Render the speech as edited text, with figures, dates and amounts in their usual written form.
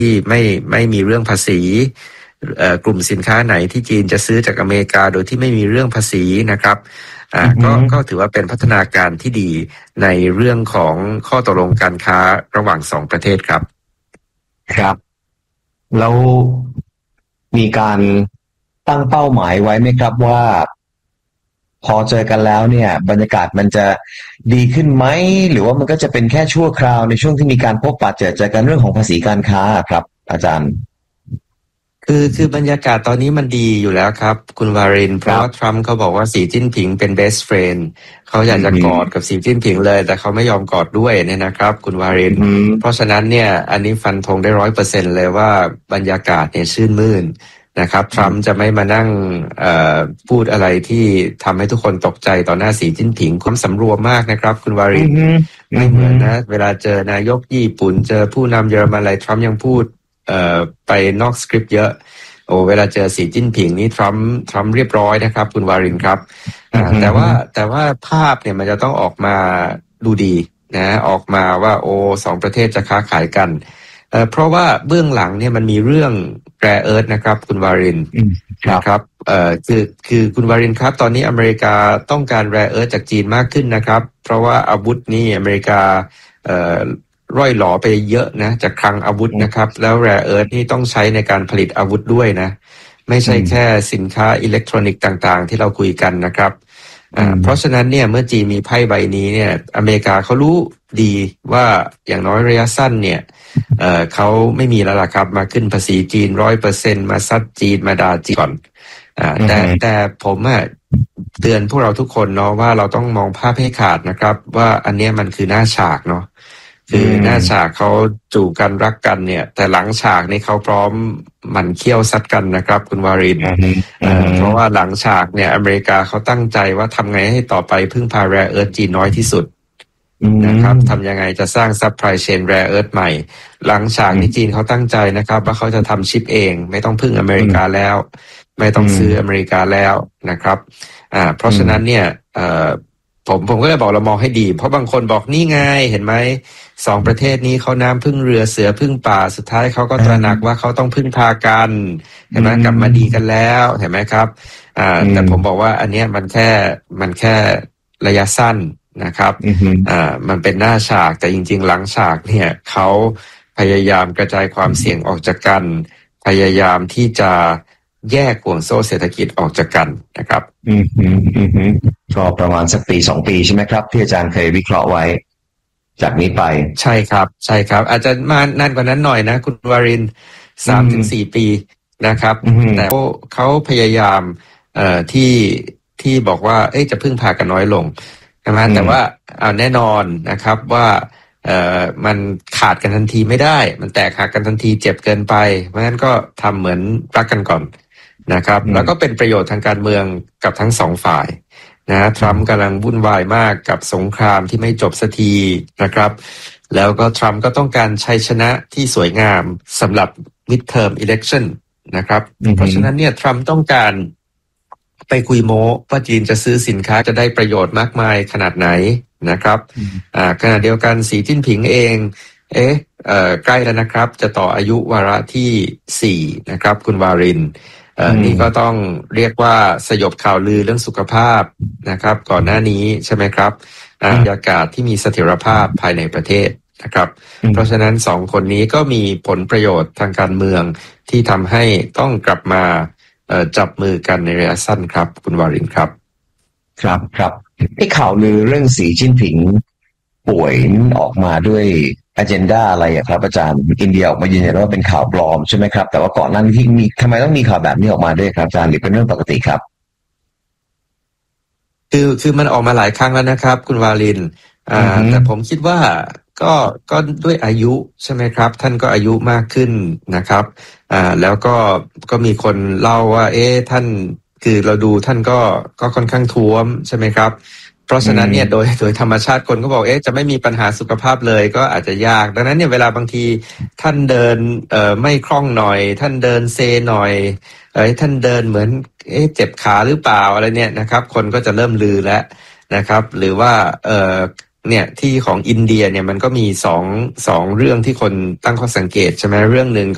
ที่ไม่มีเรื่องภาษีกลุ่มสินค้าไหนที่จีนจะซื้อจากอเมริกาโดยที่ไม่มีเรื่องภาษีนะครับก็ถือว่าเป็นพัฒนาการที่ดีในเรื่องของข้อตกลงการค้าระหว่างสองประเทศครับครับแล้วมีการตั้งเป้าหมายไว้ไหมครับว่าพอเจอกันแล้วเนี่ยบรรยากาศมันจะดีขึ้นไหมหรือว่ามันก็จะเป็นแค่ชั่วคราวในช่วงที่มีการพบปะเจอกันเรื่องของภาษีการค้าครับอาจารย์คือบรรยากาศตอนนี้มันดีอยู่แล้วครับคุณวารินเพราะว่าทรัมป์เขาบอกว่าสีจิ้นผิงเป็น best friend เขาอยากจะกอดกับสีจิ้นผิงเลยแต่เขาไม่ยอมกอดด้วยเนี่ยนะครับคุณวารินเพราะฉะนั้นเนี่ยอันนี้ฟันธงได้ 100% เลยว่าบรรยากาศเนี่ยชื่นมื่นนะครับทรัมป์จะไม่มานั่งพูดอะไรที่ทำให้ทุกคนตกใจต่อหน้าสีจิ้นผิงความสำรวมมากนะครับคุณวารินไม่เหมือนนะเวลาเจอนายกญี่ปุ่นเจอผู้นำเยอรมันอะไรทรัมป์ยังพูดไปนอกสคริปต์เยอะเวลาเจอสีจิ้นผิงนี่ทรัมป์เรียบร้อยนะครับคุณวารินครับแต่ว่าภาพเนี่ยมันจะต้องออกมาดูดีนะออกมาว่าสองประเทศจะค้าขายกันเพราะว่าเบื้องหลังเนี่ยมันมีเรื่องแรร์เอิร์ธนะครับคุณวารินนะครับคือคุณวารินครับตอนนี้อเมริกาต้องการแรร์เอิร์ธจากจีนมากขึ้นนะครับเพราะว่าอาวุธนี่อเมริการ่อยหลอไปเยอะนะจากคลังอาวุธนะครับแล้วแรร์เอิร์ธนี่ต้องใช้ในการผลิตอาวุธด้วยนะไม่ใช่แค่สินค้าอิเล็กทรอนิกส์ต่างๆที่เราคุยกันนะครับเพราะฉะนั้นเนี่ยเมื่อจีนมีไพ่ใบนี้เนี่ยอเมริกาเขารู้ดีว่าอย่างน้อยระยะสั้นเนี่ยเขาไม่มีแล้วล่ะครับมาขึ้นภาษีจีน 100% มาซัดจีนมาด่าจีนก่อนแต่ผมเตือนพวกเราทุกคนเนาะว่าเราต้องมองภาพให้ขาดนะครับว่าอันนี้มันคือหน้าฉากเนาะคือหน้าฉากเขาจูบกันรักกันเนี่ยแต่หลังฉากนี่เขาพร้อมหมั่นเคี่ยวซัดกันนะครับคุณวารินเพราะว่าหลังฉากเนี่ยอเมริกาเขาตั้งใจว่าทำไงให้ต่อไปพึ่งพาแรร์เอิร์ธจีนน้อยที่สุดนะครับทำยังไงจะสร้างซัพพลายเชนแรร์เอิร์ธใหม่หลังฉากนี่จีนเขาตั้งใจนะครับว่าเขาจะทำชิปเองไม่ต้องพึ่งอเมริกาแล้วไม่ต้องซื้ออเมริกาแล้วนะครับเพราะฉะนั้นเนี่ยผมก็เลยบอกเรามองให้ดีเพราะบางคนบอกนี่ไงเห็นไหมสองประเทศนี้เขาน้ำพึ่งเรือเสือพึ่งป่าสุดท้ายเขาก็ตระหนักว่าเขาต้องพึ่งพากันเห็นไหมกลับมาดีกันแล้วเห็นไหมครับแต่ผมบอกว่าอันเนี้ยมันแค่ระยะสั้นนะครับมันเป็นหน้าฉากแต่จริงๆหลังฉากเนี่ยเขาพยายามกระจายความเสี่ยงออกจากกันพยายามที่จะแยกห่วงโซ่เศรษฐกิจออกจากกันนะครับก็ประมาณสักปี2 ปีใช่ไหมครับที่อาจารย์เคยวิเคราะห์ไว้จากนี้ไปใช่ครับอาจจะมานานกว่านั้นหน่อยนะคุณวาริน 3-4 ปีนะครับแต่เขาพยายามที่บอกว่าจะพึ่งพากันน้อยลงใช่ไหมแต่ว่าแน่นอนนะครับว่ามันขาดกันทันทีไม่ได้มันแตกหักกันทันทีเจ็บเกินไปเพราะฉะนั้นก็ทำเหมือนรักกันก่อนนะครับแล้วก็เป็นประโยชน์ทางการเมืองกับทั้งสองฝ่ายนะทรัมป์กำลังวุ่นวายมากกับสงครามที่ไม่จบสักทีนะครับแล้วก็ทรัมป์ก็ต้องการชัยชนะที่สวยงามสำหรับ midterm election นะครับเพราะฉะนั้นเนี่ยทรัมป์ต้องการไปคุยโม้ว่าจีนจะซื้อสินค้าจะได้ประโยชน์มากมายขนาดไหนนะครับขณะเดียวกันสีจิ้นผิงเองใกล้แล้วนะครับจะต่ออายุวาระที่4นะครับคุณวารินนี่ก็ต้องเรียกว่าสยบข่าวลือเรื่องสุขภาพนะครับก่อนหน้านี้ใช่ไหมครับบรรยากาศที่มีเสถียรภาพภายในประเทศนะครับเพราะฉะนั้น2 คนนี้ก็มีผลประโยชน์ทางการเมืองที่ทำให้ต้องกลับมาจับมือกันในระยะสั้นครับคุณวารินครับครับไอ้ข่าวลือเรื่องสีจิ้นผิงป่วยออกมาด้วยagenda อะไรครับอาจารย์อินเดียออกมายืนยันว่าเป็นข่าวปลอมใช่ไหมครับแต่ว่าก่อนหน้านี้ที่มีทำไมต้องมีข่าวแบบนี้ออกมาด้วยครับอาจารย์หรือเป็นเรื่องปกติครับคือมันออกมาหลายครั้งแล้วนะครับคุณวาลินแต่ผมคิดว่าก็ด้วยอายุใช่ไหมครับท่านก็อายุมากขึ้นนะครับแล้วก็มีคนเล่าว่าท่านคือเราดูท่านก็ค่อนข้างท้วมใช่ไหมครับเพราะฉะนั้นเนี่ยโดยธรรมชาติคนก็บอกจะไม่มีปัญหาสุขภาพเลยก็อาจจะยากดังนั้นเนี่ยเวลาบางทีท่านเดินไม่คล่องหน่อยท่านเดินเซหน่อยท่านเดินเหมือนเจ็บขาหรือเปล่าอะไรเนี่ยนะครับคนก็จะเริ่มลือแล้วนะครับหรือว่าเนี่ยที่ของอินเดียเนี่ยมันก็มีสองเรื่องที่คนตั้งข้อสังเกตใช่ไหมเรื่องหนึ่ง